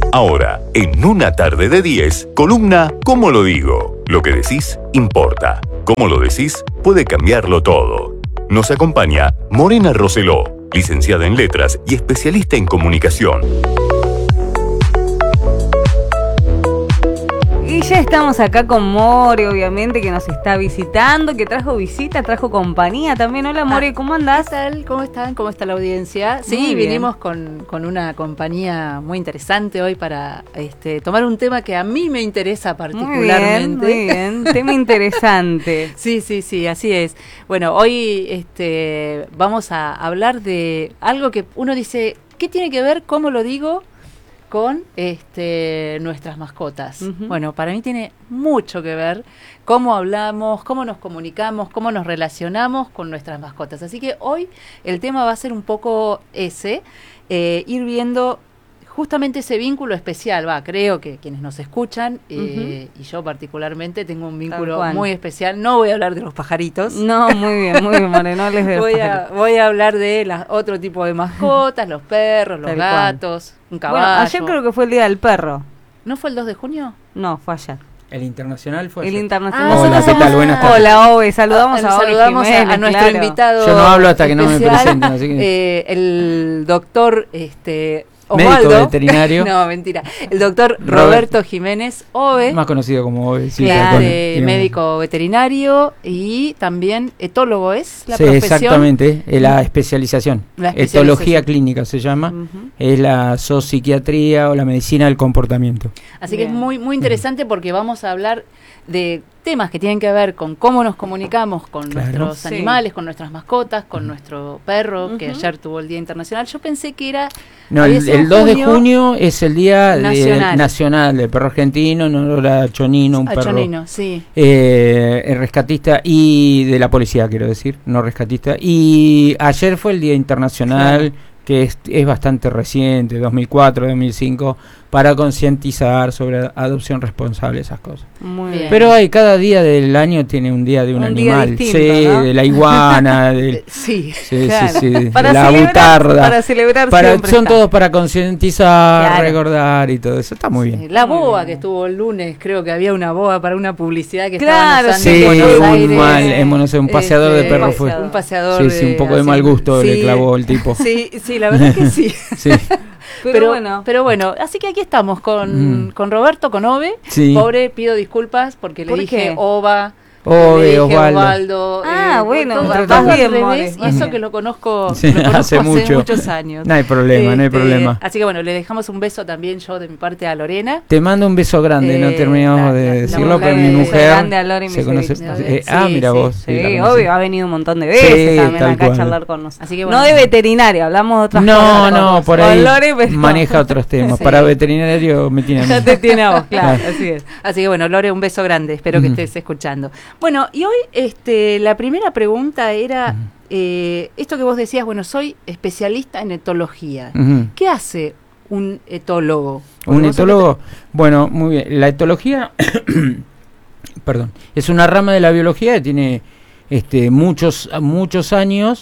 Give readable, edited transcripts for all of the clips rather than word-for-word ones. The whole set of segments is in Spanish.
Ahora, en Una tarde de 10, columna ¿Cómo lo digo? Lo que decís importa. Cómo lo decís puede cambiarlo todo. Nos acompaña Morena Roseló, licenciada en Letras y especialista en comunicación. Y ya estamos acá con More, obviamente, que nos está visitando, que trajo visita, trajo compañía también. Hola More, ¿cómo andás? ¿Qué tal? ¿Cómo están? ¿Cómo está la audiencia? Sí, vinimos con una compañía muy interesante hoy para tomar un tema que a mí me interesa particularmente. Muy bien, tema interesante. Sí, así es. Bueno, hoy vamos a hablar de algo que uno dice, ¿qué tiene que ver, cómo lo digo, con nuestras mascotas? Uh-huh. Bueno, para mí tiene mucho que ver cómo hablamos, cómo nos comunicamos, cómo nos relacionamos con nuestras mascotas. Así que hoy el tema va a ser un poco ir viendo justamente ese vínculo especial. Creo que quienes nos escuchan, y yo particularmente tengo un vínculo muy especial. No voy a hablar de los pajaritos. No, muy bien, More, no les de voy a hablar de otro tipo de mascotas, los perros, los gatos, un caballo. Bueno, ayer creo que fue el Día del Perro. ¿No fue el 2 de junio? No, fue ayer. El internacional fue el ayer. Internacional. Hola, ¿qué tal? Buenas tardes. Hola, Ove. Saludamos a nuestro invitado. Yo no hablo hasta que no me presenten, así que... el doctor médico veterinario. No, mentira. El doctor Roberto Jiménez Ove. Más conocido como Ove. Sí, médico veterinario y también etólogo es la profesión. Exactamente, la especialización. Etología clínica se llama. Uh-huh. Es la zoopsiquiatría o la medicina del comportamiento. Así que es muy, muy interesante porque vamos a hablar de temas que tienen que ver con cómo nos comunicamos con nuestros animales, con nuestras mascotas, con nuestro perro, que ayer tuvo el Día Internacional. Yo pensé que era... No, el 2 de junio es el Día nacional del perro argentino, en honor a Chonino, un perro Chonino, sí. Rescatista, y de la policía, quiero decir, no rescatista. Y ayer fue el Día Internacional, que es bastante reciente, 2004, 2005, para concientizar sobre adopción responsable, esas cosas. Muy bien. Pero cada día del año tiene un día de un animal, distinto, ¿no? De la iguana, de la butarda. Para celebrar son todos para concientizar, recordar y todo eso. Está muy bien. La boa que estuvo el lunes, creo que había una boa para una publicidad que estaban usando en Buenos Aires. En Buenos Aires, un paseador de perro fue. Un paseador un poco de mal gusto le clavó el tipo. Sí, la verdad que sí. Sí. Pero bueno, así que aquí estamos con Roberto, con Ove. Sí. Pobre, pido disculpas porque le dije Ova. Osvaldo. Bueno, estás bien, revés, y eso que lo conozco, hace muchos años. No hay problema, Así que bueno, le dejamos un beso también yo de mi parte a Lorena. Te mando un beso grande, no terminamos de decirlo, pero mi mujer grande a Lore se conoce. Mira vos. Sí, obvio, ha venido un montón de veces también acá a charlar con nosotros. Así que bueno, no de veterinario, hablamos de otras cosas. No, por ahí maneja otros temas. Para veterinario me tiene a mí. Ya te tiene a vos, claro, así es. Así que bueno, Lore, un beso grande, espero que estés escuchando. Bueno, y hoy la primera pregunta era esto que vos decías, soy especialista en etología. ¿Qué hace un etólogo? ¿Un etólogo? Bueno, muy bien. La etología, perdón, es una rama de la biología que tiene muchos años.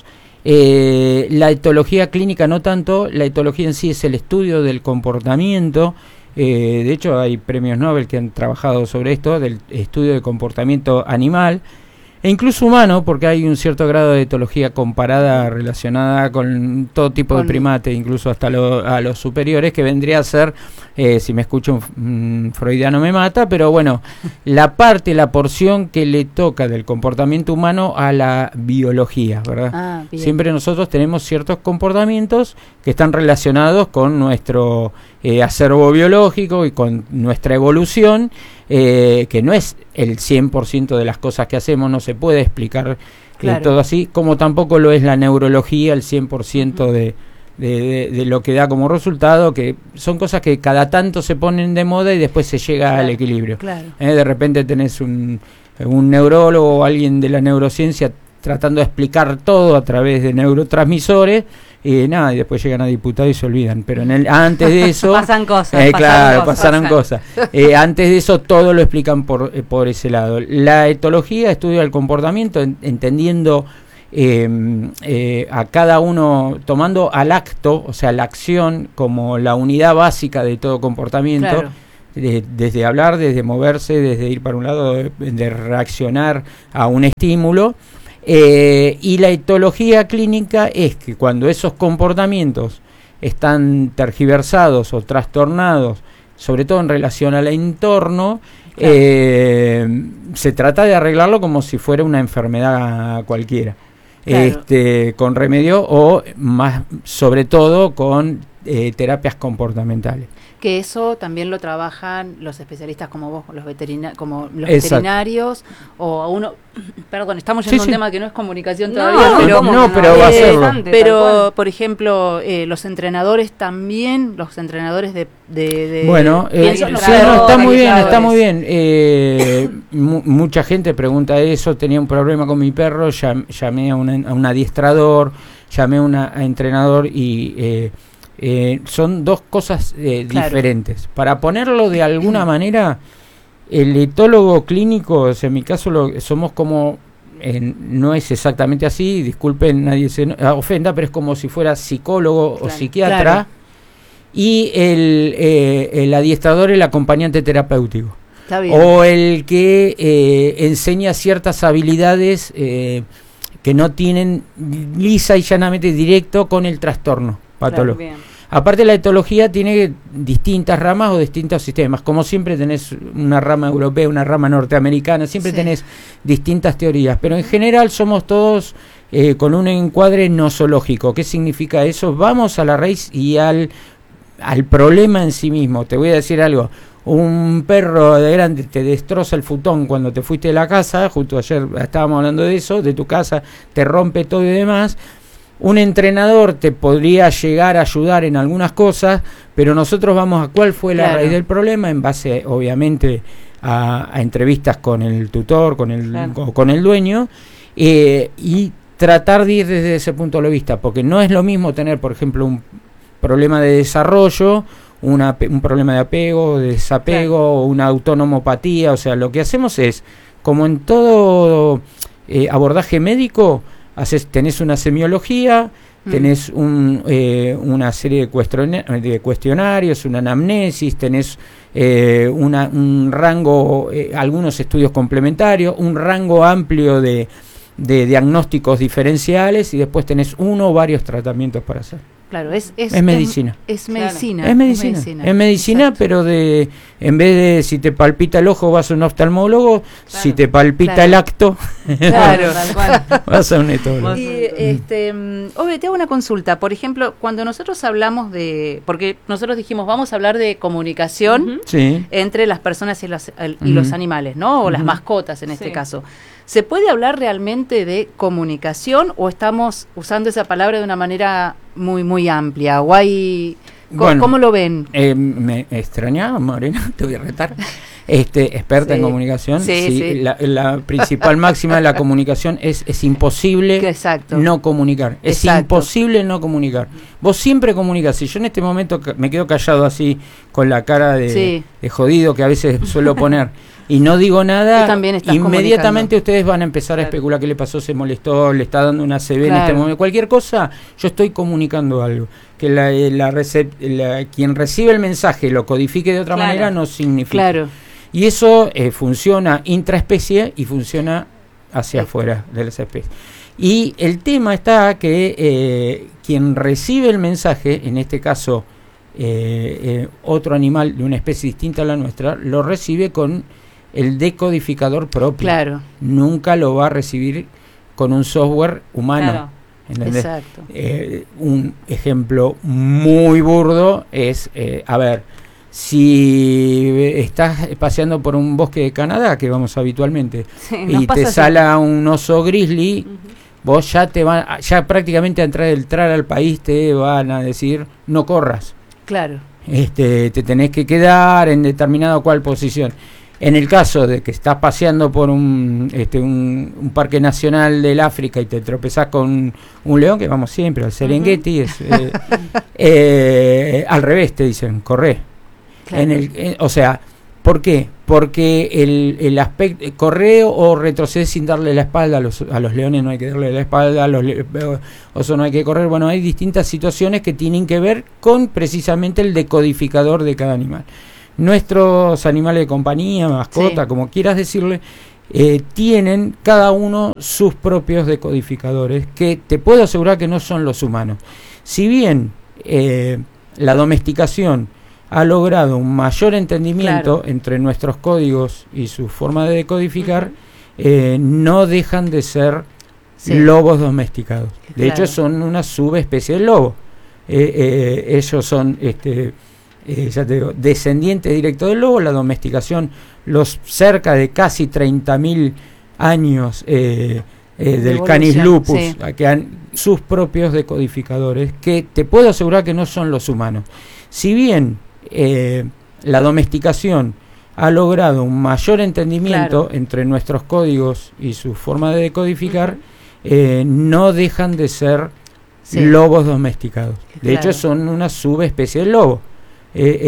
La etología clínica no tanto. La etología en sí es el estudio del comportamiento. De hecho, hay premios Nobel que han trabajado sobre esto, del estudio del comportamiento animal e incluso humano, porque hay un cierto grado de etología comparada relacionada con todo tipo de primates, incluso hasta a los superiores, que vendría a ser, si me escucho un freudiano me mata, pero bueno, la porción que le toca del comportamiento humano a la biología, ¿verdad? Siempre nosotros tenemos ciertos comportamientos que están relacionados con nuestro acervo biológico y con nuestra evolución, que no es el 100% de las cosas que hacemos, no se puede explicar todo así, como tampoco lo es la neurología, el 100% de lo que da como resultado, que son cosas que cada tanto se ponen de moda y después se llega al equilibrio. De repente tenés un neurólogo o alguien de la neurociencia tratando de explicar todo a través de neurotransmisores y después llegan a diputados y se olvidan, pero antes de eso pasaron cosas. Antes de eso todo lo explican por ese lado. La etología estudia el comportamiento entendiendo a cada uno tomando al acto, o sea, la acción como la unidad básica de todo comportamiento. Claro. Desde hablar, desde moverse, desde ir para un lado, de reaccionar a un estímulo. Y la etología clínica es que cuando esos comportamientos están tergiversados o trastornados, sobre todo en relación al entorno, claro, se trata de arreglarlo como si fuera una enfermedad cualquiera, claro, con remedio o más, sobre todo con terapias comportamentales. Que eso también lo trabajan los especialistas como vos, los veterinarios, o a uno, perdón, estamos yendo a un tema que no es comunicación todavía, pero va a serlo. Pero, por ejemplo, los entrenadores también, los entrenadores de bueno, está muy bien. Mucha gente pregunta eso. Tenía un problema con mi perro, llamé a un adiestrador, llamé a un entrenador y son dos cosas claro, diferentes. Para ponerlo de alguna manera, el etólogo clínico, en mi caso somos como, no es exactamente así, disculpen, nadie se ofenda, pero es como si fuera psicólogo, claro, o psiquiatra, claro, y el adiestrador, el acompañante terapéutico, o el que enseña ciertas habilidades que no tienen lisa y llanamente directo con el trastorno patológico. Claro, aparte, la etología tiene distintas ramas o distintos sistemas. Como siempre tenés una rama europea, una rama norteamericana, siempre sí, tenés distintas teorías, pero en general somos todos con un encuadre nosológico. ¿Qué significa eso? Vamos a la raíz y al problema en sí mismo. Te voy a decir algo. Un perro de grande te destroza el futón cuando te fuiste de la casa, justo ayer estábamos hablando de eso, de tu casa, te rompe todo y demás. Un entrenador te podría llegar a ayudar en algunas cosas, pero nosotros vamos a cuál fue la claro, raíz del problema, en base, obviamente, a entrevistas con el tutor, con el, claro, con el dueño, y tratar de ir desde ese punto de vista, porque no es lo mismo tener, por ejemplo, un problema de desarrollo, un problema de apego, de desapego, claro, o una autonomopatía. O sea, lo que hacemos es, como en todo abordaje médico, tenés una semiología, tenés una serie de cuestionarios, una anamnesis, tenés un rango, algunos estudios complementarios, un rango amplio de diagnósticos diferenciales, y después tenés uno o varios tratamientos para hacer. Claro, es medicina. Es medicina. Claro. Es medicina, pero en vez de si te palpita el ojo vas a un oftalmólogo, claro, si te palpita claro, el acto, claro, vas a un etólogo. Y Ove, te hago una consulta. Por ejemplo, cuando nosotros hablamos porque nosotros dijimos vamos a hablar de comunicación entre las personas y los animales, ¿no? O las mascotas en este caso. ¿Se puede hablar realmente de comunicación o estamos usando esa palabra de una manera muy, muy amplia? ¿O hay, ¿cómo lo ven? Me extrañaba, Morena, te voy a retar. Experta en comunicación. Sí. La principal máxima de la comunicación es imposible no comunicar. Es imposible no comunicar. Vos siempre comunicas. Si yo en este momento me quedo callado así, con la cara de jodido que a veces suelo poner, y no digo nada, inmediatamente ustedes van a empezar a especular qué le pasó, se molestó, le está dando una CB en este momento, cualquier cosa. Yo estoy comunicando algo. Que quien recibe el mensaje lo codifique de otra manera no significa. Claro. Y eso funciona intraespecie y funciona hacia afuera de las especies. Y el tema está que quien recibe el mensaje, en este caso otro animal de una especie distinta a la nuestra, lo recibe con el decodificador propio. Claro. Nunca lo va a recibir con un software humano. Claro. ¿Entendés? Exacto. Un ejemplo muy burdo es, si estás paseando por un bosque de Canadá, que vamos habitualmente, y te sala un oso grizzly, vos ya prácticamente al entrar al país te van a decir no corras. Claro. Te tenés que quedar en determinada cual posición. En el caso de que estás paseando por un parque nacional del África y te tropezás con un león, que vamos siempre al Serengeti, al revés te dicen, corre. Claro. O sea, ¿Por qué? Porque el aspecto, correr o retroceder sin darle la espalda, a los leones no hay que darle la espalda, a los osos no hay que correr. Bueno, hay distintas situaciones que tienen que ver con precisamente el decodificador de cada animal. Nuestros animales de compañía, mascota, Sí. como quieras decirle, tienen cada uno sus propios decodificadores, que te puedo asegurar que no son los humanos. Si bien la domesticación ha logrado un mayor entendimiento entre nuestros códigos y su forma de decodificar, no dejan de ser lobos domesticados. De hecho, son una subespecie del lobo. Ellos son, ya te digo, descendientes directos del lobo. La domesticación, los cerca de casi 30.000 años del Canis lupus, que han sus propios decodificadores, que te puedo asegurar que no son los humanos. Si bien la domesticación ha logrado un mayor entendimiento entre nuestros códigos y su forma de decodificar, no dejan de ser lobos domesticados. De hecho, son una subespecie del lobo.